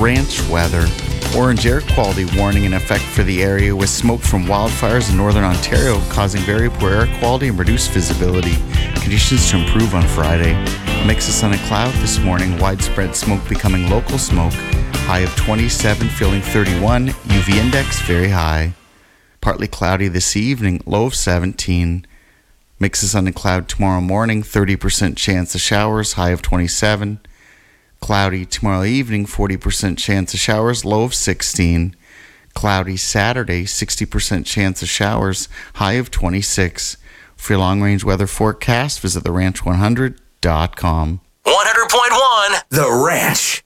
ranch weather. Orange air quality warning in effect for the area with smoke from wildfires in northern Ontario causing very poor air quality and reduced visibility. Conditions to improve on Friday. A mix of sun and cloud this morning. Widespread smoke becoming local smoke. High of 27, feeling 31. UV index very high. Partly cloudy this evening. Low of 17. Mix of sun and cloud tomorrow morning. 30% chance of showers. High of 27. Cloudy tomorrow evening, 40% chance of showers, low of 16. Cloudy Saturday, 60% chance of showers, high of 26. For your long-range weather forecast, visit theranch100.com. 100.1 The Ranch.